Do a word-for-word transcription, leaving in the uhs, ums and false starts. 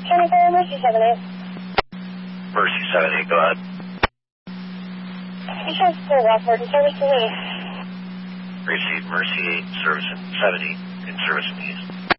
twenty-four, Mercy seven eight. Mercy seven eight, go ahead. Insurance clear, Rockford, in service to me. Received Mercy eight, service in seventy, in service in East.